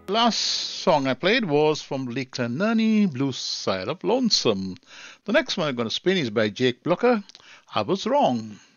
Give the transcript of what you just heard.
The last song I played was from Lee Clernani, Blue Side of Lonesome. The next one I'm going to spin is by Jake Blocker, I Was Wrong.